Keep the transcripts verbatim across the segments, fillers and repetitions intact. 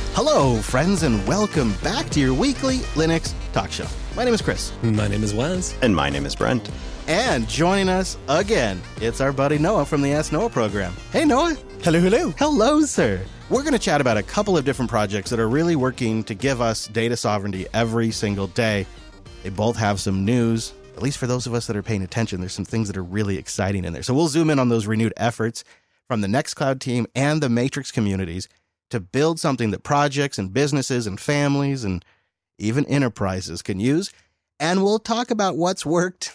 Hello, friends, and welcome back to your weekly Linux talk show. My name is Chris. My name is Wes. And my name is Brent. And joining us again, it's our buddy Noah from the Ask Noah program. Hey, Noah. Hello, hello. Hello, sir. We're going to chat about a couple of different projects that are really working to give us data sovereignty every single day. They both have some news. At least for those of us that are paying attention, there's some things that are really exciting in there. So we'll zoom in on those renewed efforts from the Nextcloud team and the Matrix communities to build something that projects and businesses and families and even enterprises can use. And we'll talk about what's worked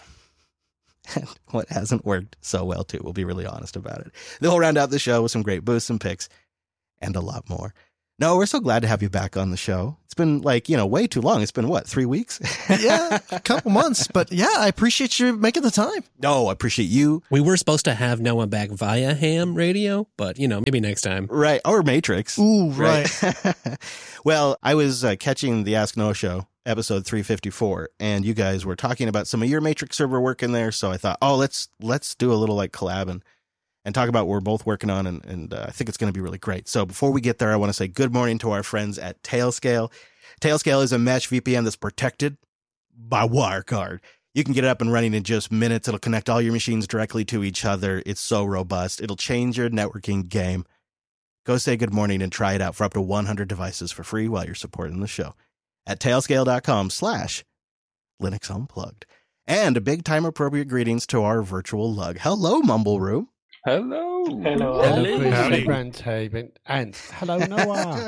and what hasn't worked so well, too. We'll be really honest about it. Then we'll round out the show with some great boosts and picks and a lot more. No, we're so glad to have you back on the show. It's been like, you know, way too long. It's been, what, three weeks? Yeah, a couple months. But yeah, I appreciate you making the time. No, I appreciate you. We were supposed to have Noah back via ham radio, but, you know, maybe next time. Right. Or Matrix. Ooh, right. right. Well, I was uh, catching the Ask Noah show, episode three fifty-four, and you guys were talking about some of your Matrix server work in there. So I thought, oh, let's let's do a little like collab and, and talk about what we're both working on. And, and uh, I think it's going to be really great. So before we get there, I want to say good morning to our friends at Tailscale. Tailscale is a mesh V P N that's protected by Wirecard. You can get it up and running in just minutes. It'll connect all your machines directly to each other. It's so robust. It'll change your networking game. Go say good morning and try it out for up to one hundred devices for free while you're supporting the show at tailscale.com slash Linux Unplugged. And a big time appropriate greetings to our virtual lug. Hello, Mumble Room. Hello. Hello. Hello. Hello, Brent, and hello, Noah.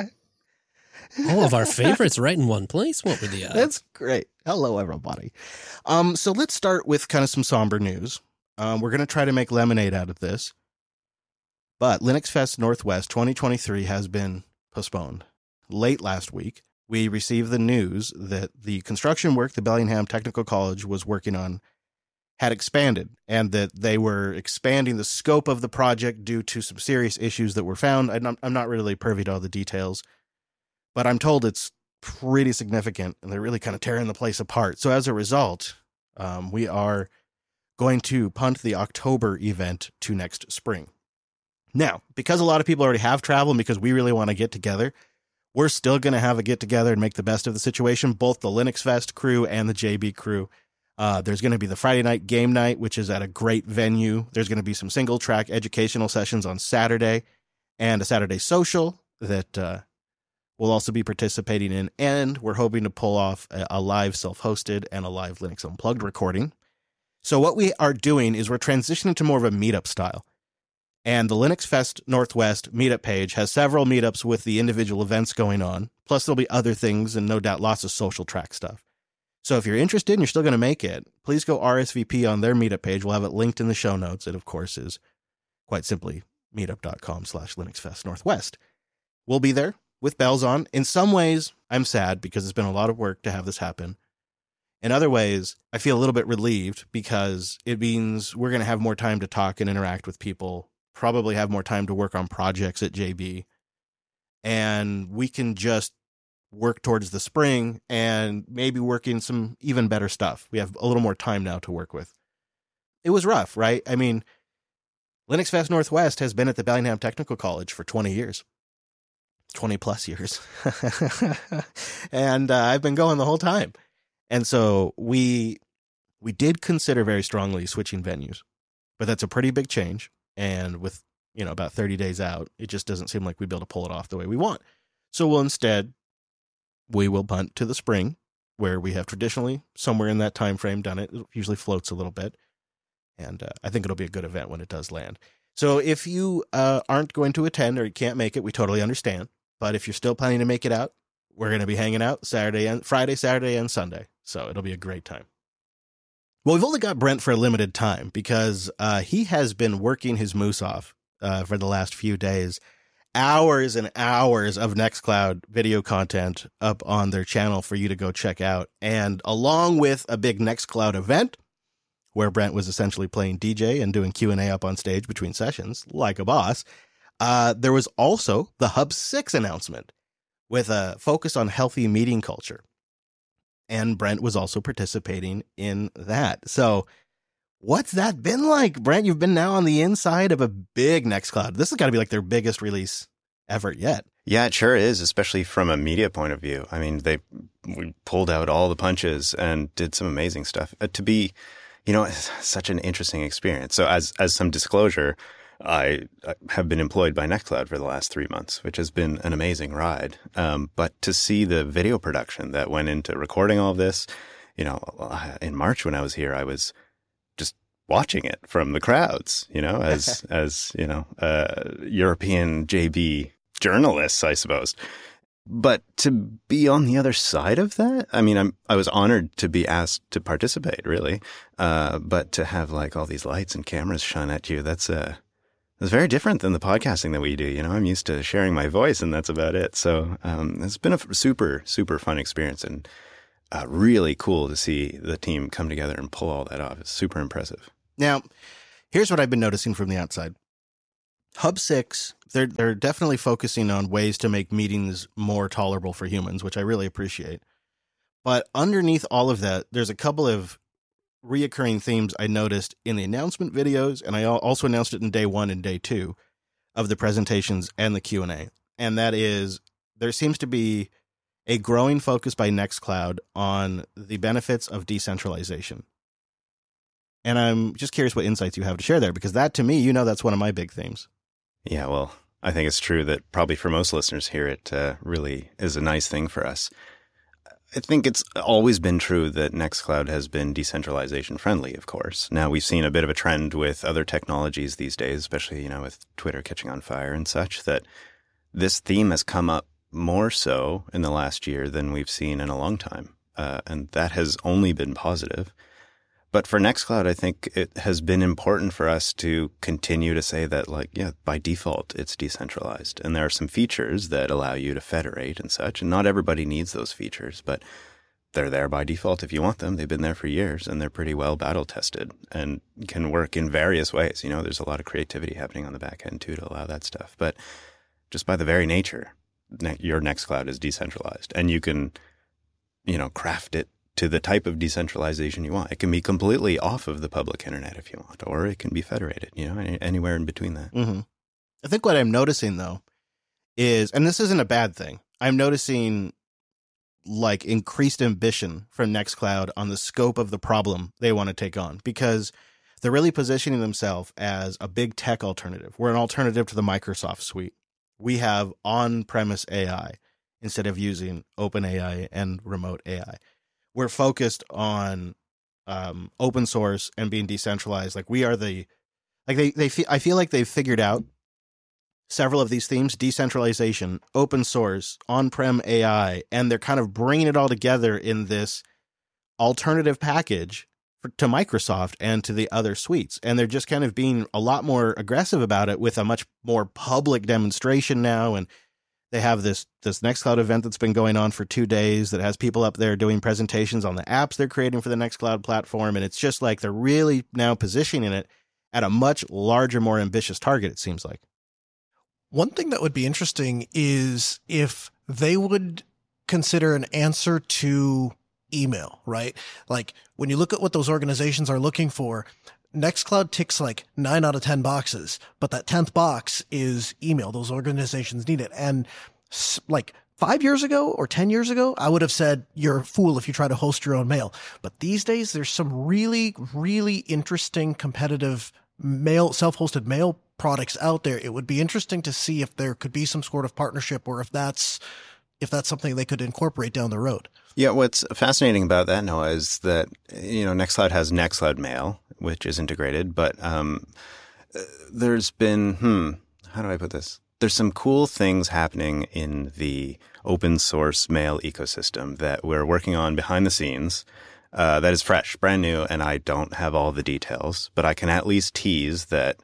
All of our favorites right in one place. What were the odds? That's great. Hello, everybody. Um, so let's start with kind of some somber news. Um, we're going to try to make lemonade out of this. But Linux Fest Northwest twenty twenty-three has been postponed. Late last week, we received the news that the construction work the Bellingham Technical College was working on had expanded, and that they were expanding the scope of the project due to some serious issues that were found. I'm not, I'm not really privy to all the details, but I'm told it's pretty significant, and they're really kind of tearing the place apart. So as a result, um, we are going to punt the October event to next spring. Now, because a lot of people already have travel and because we really want to get together, we're still going to have a get together and make the best of the situation, both the Linux Fest crew and the J B crew. Uh, there's going to be the Friday night game night, which is at a great venue. There's going to be some single track educational sessions on Saturday and a Saturday social that uh, we'll also be participating in. And we're hoping to pull off a, a live self-hosted and a live Linux Unplugged recording. So what we are doing is we're transitioning to more of a meetup style. And the Linux Fest Northwest meetup page has several meetups with the individual events going on. Plus, there'll be other things and no doubt lots of social track stuff. So if you're interested and you're still going to make it, please go R S V P on their meetup page. We'll have it linked in the show notes. It, of course, is quite simply meetup.com slash Linux Fest Northwest. We'll be there with bells on. In some ways, I'm sad because it's been a lot of work to have this happen. In other ways, I feel a little bit relieved because it means we're going to have more time to talk and interact with people, probably have more time to work on projects at J B, and we can just work towards the spring and maybe work in some even better stuff. We have a little more time now to work with. It was rough, right? I mean, Linux Fest Northwest has been at the Bellingham Technical College for twenty years, twenty plus years. And uh, I've been going the whole time. And so we, we did consider very strongly switching venues, but that's a pretty big change. And with, you know, about thirty days out, it just doesn't seem like we'd be able to pull it off the way we want. So we'll instead, we will punt to the spring, where we have traditionally somewhere in that time frame done it. It usually floats a little bit. And uh, I think it'll be a good event when it does land. So if you uh, aren't going to attend or you can't make it, we totally understand. But if you're still planning to make it out, we're going to be hanging out Saturday and Friday, Saturday, and Sunday. So it'll be a great time. Well, we've only got Brent for a limited time because uh, he has been working his moose off uh, for the last few days. Hours and hours of Nextcloud video content up on their channel for you to go check out. And along with a big Nextcloud event where Brent was essentially playing D J and doing Q and A up on stage between sessions like a boss, uh, there was also the Hub six announcement with a focus on healthy meeting culture. And Brent was also participating in that. So what's that been like, Brent? You've been now on the inside of a big Nextcloud. This has got to be like their biggest release ever yet. Yeah, it sure is, especially from a media point of view. I mean, they we pulled out all the punches and did some amazing stuff. Uh, to be, you know, it's such an interesting experience. So as as some disclosure, I, I have been employed by Nextcloud for the last three months, which has been an amazing ride. Um, but to see the video production that went into recording all of this, you know, in March when I was here, I was just watching it from the crowds, you know, as, as, you know, uh, European J B journalists, I suppose. But to be on the other side of that, I mean, I'm, I was honored to be asked to participate, really. Uh, but to have like all these lights and cameras shone at you, that's a, uh, it's very different than the podcasting that we do. You know, I'm used to sharing my voice and that's about it. So, um, it's been a super, super fun experience and, uh, really cool to see the team come together and pull all that off. It's super impressive. Now, here's what I've been noticing from the outside. Hub six, they're they're definitely focusing on ways to make meetings more tolerable for humans, which I really appreciate. But underneath all of that, there's a couple of reoccurring themes I noticed in the announcement videos, and I also announced it in day one and day two of the presentations and the Q and A. And that is, there seems to be a growing focus by Nextcloud on the benefits of decentralization. And I'm just curious what insights you have to share there, because that, to me, you know, that's one of my big themes. Yeah, well, I think it's true that probably for most listeners here, it uh, really is a nice thing for us. I think it's always been true that Nextcloud has been decentralization friendly, of course. Now, we've seen a bit of a trend with other technologies these days, especially, you know, with Twitter catching on fire and such, that this theme has come up more so in the last year than we've seen in a long time. Uh, and that has only been positive. But for Nextcloud, I think it has been important for us to continue to say that, like, yeah, by default, it's decentralized. And there are some features that allow you to federate and such. And not everybody needs those features, but they're there by default if you want them. They've been there for years and they're pretty well battle tested and can work in various ways. You know, there's a lot of creativity happening on the back end too to allow that stuff. But just by the very nature, your Nextcloud is decentralized and you can, you know, craft it to the type of decentralization you want. It can be completely off of the public internet if you want, or it can be federated, you know, anywhere in between that. Mm-hmm. I think what I'm noticing, though, is, and this isn't a bad thing, I'm noticing like increased ambition from Nextcloud on the scope of the problem they want to take on, because they're really positioning themselves as a big tech alternative. We're an alternative to the Microsoft suite. We have on-premise A I instead of using OpenAI and remote A I. We're focused on um, open source and being decentralized. Like we are the, like they, they, I feel like they've figured out several of these themes: decentralization, open source, on-prem A I, and they're kind of bringing it all together in this alternative package for, to Microsoft and to the other suites. And they're just kind of being a lot more aggressive about it with a much more public demonstration now. And they have this this Nextcloud event that's been going on for two days that has people up there doing presentations on the apps they're creating for the Nextcloud platform. And it's just like they're really now positioning it at a much larger, more ambitious target, it seems like. One thing that would be interesting is if they would consider an answer to email, right? Like when you look at what those organizations are looking for, Nextcloud ticks like nine out of ten boxes, but that tenth box is email. Those organizations need it. And like five years ago or ten years ago, I would have said you're a fool if you try to host your own mail. But these days, there's some really, really interesting competitive mail, self-hosted mail products out there. It would be interesting to see if there could be some sort of partnership or if that's, if that's something they could incorporate down the road. Yeah, what's fascinating about that, Noah, is that, you know, Nextcloud has Nextcloud Mail, which is integrated, but um, there's been, hmm, how do I put this? There's some cool things happening in the open source mail ecosystem that we're working on behind the scenes uh, that is fresh, brand new, and I don't have all the details, but I can at least tease that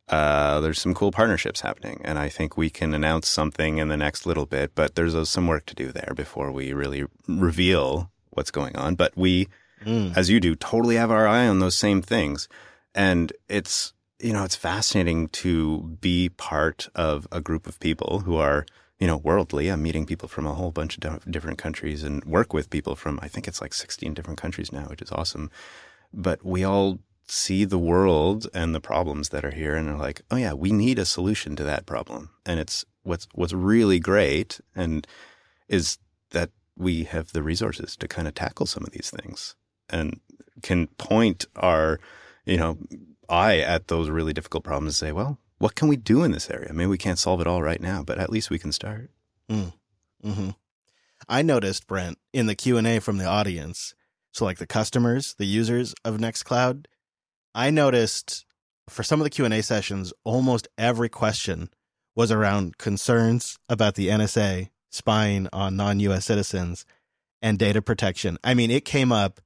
Uh, there's some cool partnerships happening, and I think we can announce something in the next little bit, but there's uh, some work to do there before we really reveal what's going on. But we, mm. as you do, totally have our eye on those same things. And it's, you know, it's fascinating to be part of a group of people who are, you know, worldly. I'm meeting people from a whole bunch of different countries and work with people from, I think it's like sixteen different countries now, which is awesome. But we all see the world and the problems that are here and are like, oh yeah, we need a solution to that problem. And it's what's what's really great and is that we have the resources to kind of tackle some of these things and can point our, you know, eye at those really difficult problems and say, well, what can we do in this area? Maybe we can't solve it all right now, but at least we can start. Mm. Mm-hmm. I noticed, Brent, in the Q and A from the audience, so like the customers, the users of Nextcloud, I noticed for some of the Q and A sessions, almost every question was around concerns about the N S A spying on non-U S citizens and data protection. I mean, it came up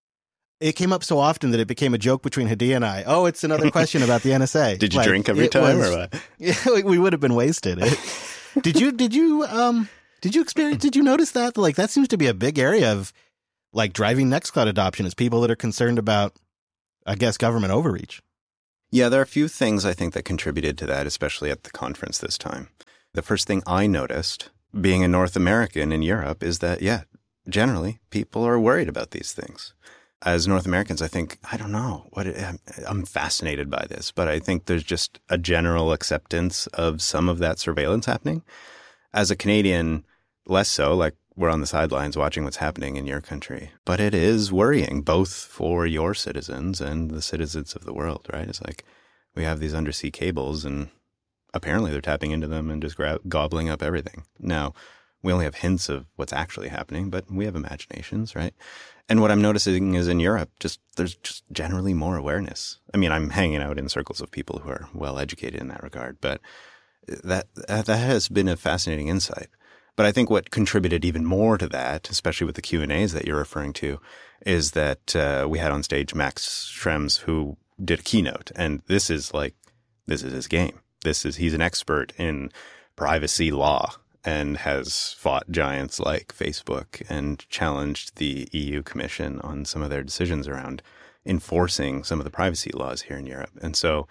It came up so often that it became a joke between Hadi and I. Oh, it's another question about the N S A. Did you like, drink every time was, or what? Yeah, we would have been wasted. did you, did you, um, did you experience, did you notice that? Like, that seems to be a big area of like driving Nextcloud adoption is people that are concerned about, I guess, government overreach. Yeah, there are a few things I think that contributed to that, especially at the conference this time. The first thing I noticed, being a North American in Europe, is that, yeah, generally people are worried about these things. As North Americans, I think, I don't know, what it, I'm, I'm fascinated by this, but I think there's just a general acceptance of some of that surveillance happening. As a Canadian, less so, like we're on the sidelines watching what's happening in your country. But it is worrying, both for your citizens and the citizens of the world, right? It's like we have these undersea cables and apparently they're tapping into them and just gra- gobbling up everything. Now, we only have hints of what's actually happening, but we have imaginations, right? And what I'm noticing is in Europe, just there's just generally more awareness. I mean, I'm hanging out in circles of people who are well educated in that regard, but that that has been a fascinating insight. But I think what contributed even more to that, especially with the Q and A's that you're referring to, is that uh, we had on stage Max Schrems, who did a keynote, and this is like this is his game. This is he's an expert in privacy law and has fought giants like Facebook and challenged the E U Commission on some of their decisions around enforcing some of the privacy laws here in Europe. And so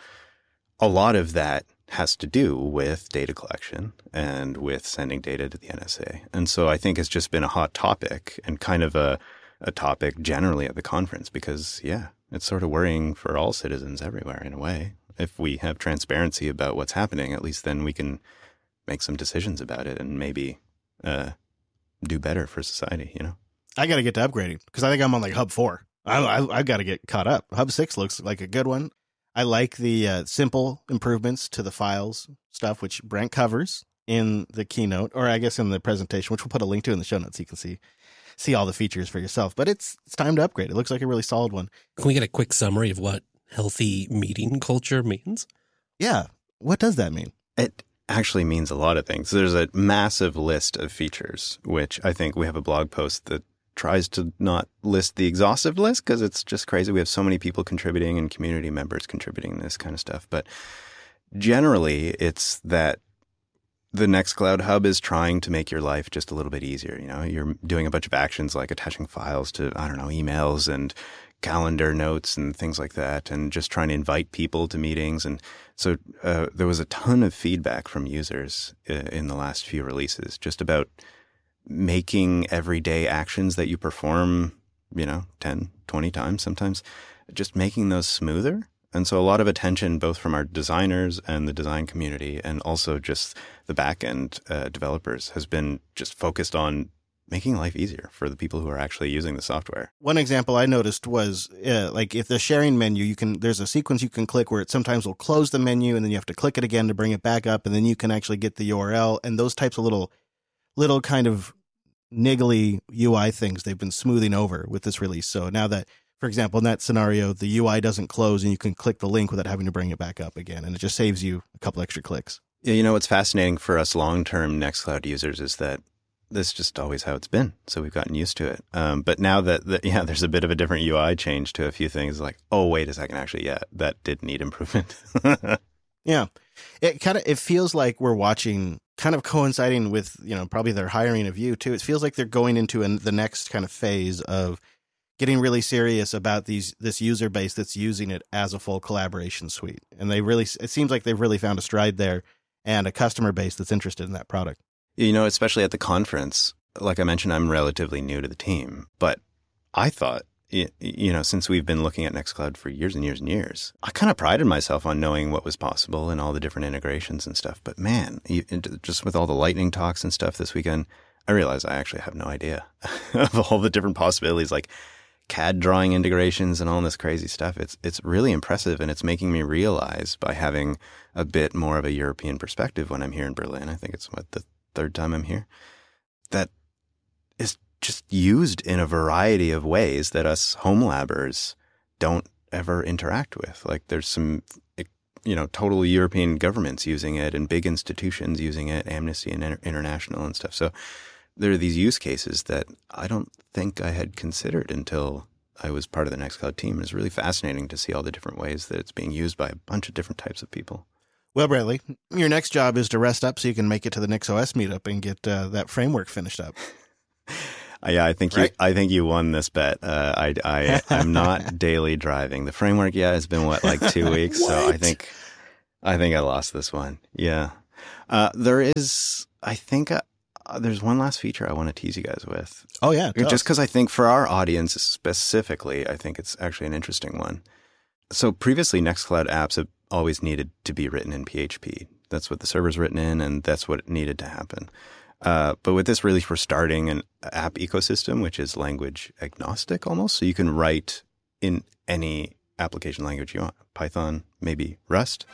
a lot of that has to do with data collection and with sending data to the N S A. And so I think it's just been a hot topic and kind of a, a topic generally at the conference because, yeah, it's sort of worrying for all citizens everywhere in a way. If we have transparency about what's happening, at least then we can make some decisions about it and maybe uh, do better for society, you know? I got to get to upgrading because I think I'm on like Hub four. I, I, I got to get caught up. Hub six looks like a good one. I like the uh, simple improvements to the files stuff, which Brent covers in the keynote, or I guess in the presentation, which we'll put a link to in the show notes so you can see see all the features for yourself. But it's it's time to upgrade. It looks like a really solid one. Can we get a quick summary of what healthy meeting culture means? Yeah. What does that mean? It actually means a lot of things. There's a massive list of features, which I think we have a blog post that tries to not list the exhaustive list because it's just crazy. We have so many people contributing and community members contributing this kind of stuff. But generally, it's that the Nextcloud Hub is trying to make your life just a little bit easier. You know, you're doing a bunch of actions like attaching files to, I don't know, emails and calendar notes and things like that, and just trying to invite people to meetings. And so uh, there was a ton of feedback from users uh, in the last few releases just about making everyday actions that you perform, you know, ten, twenty times sometimes, just making those smoother. And so a lot of attention, both from our designers and the design community, and also just the back-end uh, developers, has been just focused on making life easier for the people who are actually using the software. One example I noticed was uh, like if the sharing menu, you can there's a sequence you can click where it sometimes will close the menu and then you have to click it again to bring it back up, and then you can actually get the U R L, and those types of little little kind of niggly U I things they've been smoothing over with this release. So now that, for example, in that scenario, the U I doesn't close and you can click the link without having to bring it back up again, and it just saves you a couple extra clicks. Yeah, you know, what's fascinating for us long-term Nextcloud users is that this is just always how it's been. So we've gotten used to it. Um, but now that, the, yeah, there's a bit of a different U I change to a few things, like, oh, wait a second, actually, yeah, that did need improvement. Yeah. It kind of, it feels like we're watching, kind of coinciding with, you know, probably their hiring of you too. It feels like they're going into an, the next kind of phase of getting really serious about these, this user base that's using it as a full collaboration suite. And they really, it seems like they've really found a stride there and a customer base that's interested in that product. You know, especially at the conference, like I mentioned, I'm relatively new to the team, but I thought you, you know, since we've been looking at Nextcloud for years and years and years, I kind of prided myself on knowing what was possible and all the different integrations and stuff. But man, you, just with all the lightning talks and stuff this weekend, I realized I actually have no idea of all the different possibilities, like C A D drawing integrations and all this crazy stuff. It's it's really impressive, and it's making me realize, by having a bit more of a European perspective when I'm here in Berlin, I think it's what the third time I'm here, that is just used in a variety of ways that us home labbers don't ever interact with. Like there's some, you know, total European governments using it and big institutions using it, Amnesty and International and stuff. So there are these use cases that I don't think I had considered until I was part of the Nextcloud team. It's really fascinating to see all the different ways that it's being used by a bunch of different types of people. Well, Bradley, your next job is to rest up so you can make it to the NixOS meetup and get uh, that framework finished up. Uh, yeah, I think right? you. I think you won this bet. Uh, I, I, I'm not daily driving. The framework, yeah, has been what, like two weeks. So I think, I think I lost this one. Yeah, uh, there is. I think uh, there's one last feature I want to tease you guys with. Oh yeah, just because I think for our audience specifically, I think it's actually an interesting one. So previously, Nextcloud apps have always needed to be written in P H P. That's what the server's written in, and that's what needed to happen. Uh, but with this release, we're starting an app ecosystem, which is language agnostic almost. So you can write in any application language you want. Python, maybe Rust.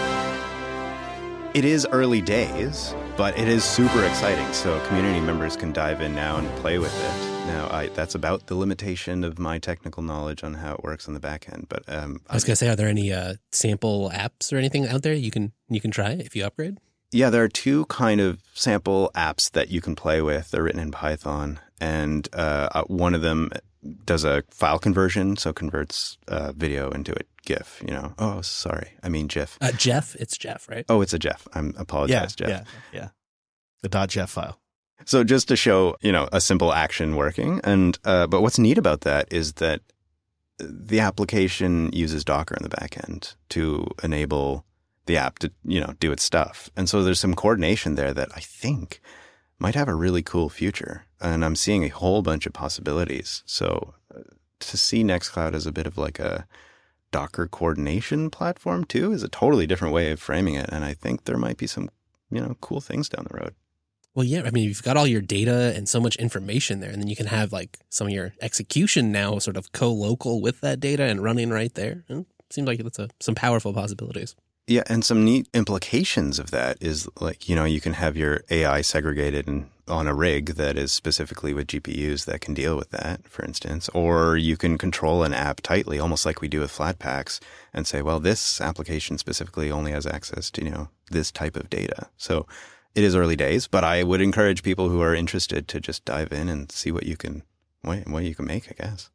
It is early days, but it is super exciting. So community members can dive in now and play with it. Now, I, that's about the limitation of my technical knowledge on how it works on the back end. But um, I was going to say, are there any uh, sample apps or anything out there you can you can try if you upgrade? Yeah, there are two kind of sample apps that you can play with. They're written in Python, and uh, one of them does a file conversion, so converts uh, video into a GIF. You know, oh, sorry, I mean GIF. Uh, Jeff, it's Jeff, right? Oh, it's a Jeff. I'm apologize, yeah, Jeff. Yeah, yeah. The .jef file. So just to show, you know, a simple action working, and uh, but what's neat about that is that the application uses Docker in the back end to enable the app to, you know, do its stuff. And so there's some coordination there that I think might have a really cool future. And I'm seeing a whole bunch of possibilities. So uh, to see Nextcloud as a bit of like a Docker coordination platform too is a totally different way of framing it. And I think there might be some, you know, cool things down the road. Well, yeah, I mean, you've got all your data and so much information there, and then you can have like some of your execution now sort of co-local with that data and running right there. And it seems like that's a, some powerful possibilities. Yeah, and some neat implications of that is like, you know, you can have your A I segregated and on a rig that is specifically with G P Us that can deal with that, for instance. Or you can control an app tightly, almost like we do with Flatpaks, and say, well, this application specifically only has access to, you know, this type of data. So it is early days, but I would encourage people who are interested to just dive in and see what you can, what, what you can make, I guess.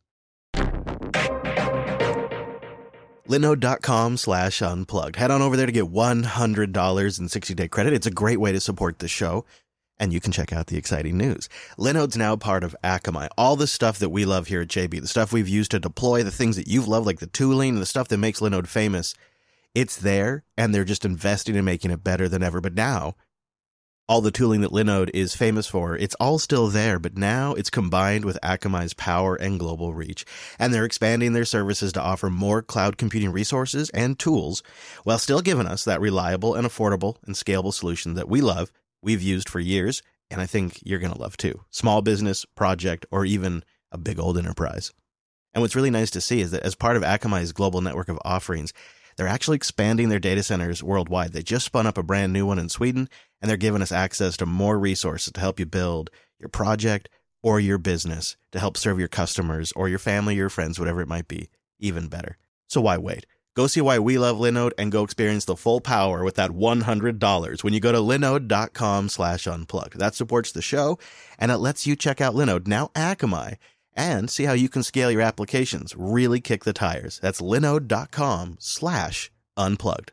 Linode.com slash unplugged. Head on over there to get one hundred dollars in sixty-day credit. It's a great way to support the show, and you can check out the exciting news. Linode's now part of Akamai. All the stuff that we love here at J B, the stuff we've used to deploy, the things that you've loved, like the tooling, the stuff that makes Linode famous, it's there, and they're just investing in making it better than ever. But now, all the tooling that Linode is famous for, it's all still there, but now it's combined with Akamai's power and global reach. And they're expanding their services to offer more cloud computing resources and tools while still giving us that reliable and affordable and scalable solution that we love, we've used for years, and I think you're going to love too. Small business, project, or even a big old enterprise. And what's really nice to see is that as part of Akamai's global network of offerings, they're actually expanding their data centers worldwide. They just spun up a brand new one in Sweden, and they're giving us access to more resources to help you build your project or your business to help serve your customers or your family, your friends, whatever it might be, even better. So why wait? Go see why we love Linode and go experience the full power with that one hundred dollars when you go to linode.com slash unplugged. That supports the show, and it lets you check out Linode, now Akamai, and see how you can scale your applications, really kick the tires. That's linode.com slash unplugged.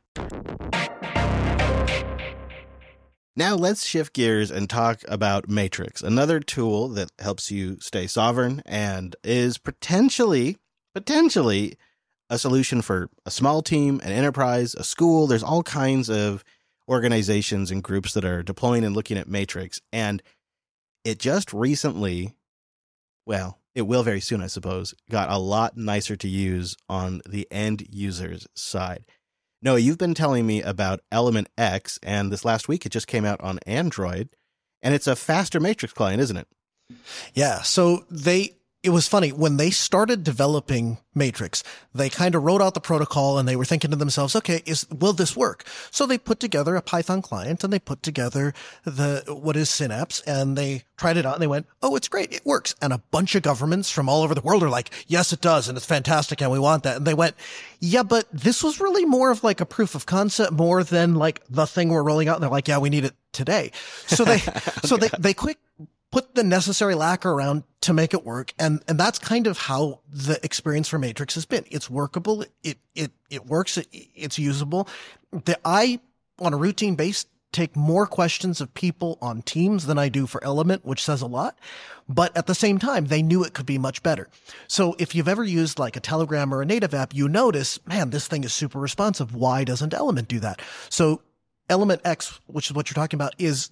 Now let's shift gears and talk about Matrix, another tool that helps you stay sovereign and is potentially, potentially a solution for a small team, an enterprise, a school. There's all kinds of organizations and groups that are deploying and looking at Matrix. And it just recently, well, it will very soon, I suppose, got a lot nicer to use on the end user's side. Noah, you've been telling me about Element X, and this last week it just came out on Android, and it's a faster Matrix client, isn't it? Yeah. So they, it was funny when they started developing Matrix, they kind of wrote out the protocol and they were thinking to themselves, okay, is, will this work? So they put together a Python client and they put together the, what is Synapse, and they tried it out and they went, oh, it's great. It works. And a bunch of governments from all over the world are like, yes, it does. And it's fantastic. And we want that. And they went, yeah, but this was really more of like a proof of concept more than like the thing we're rolling out. And they're like, yeah, we need it today. So they, okay. so they, they quick, put the necessary lacquer around to make it work. And, and that's kind of how the experience for Matrix has been. It's workable. It, it, it works. It, it's usable. The, I, on a routine base, take more questions of people on Teams than I do for Element, which says a lot. But at the same time, they knew it could be much better. So if you've ever used like a Telegram or a native app, you notice, man, this thing is super responsive. Why doesn't Element do that? So Element X, which is what you're talking about, is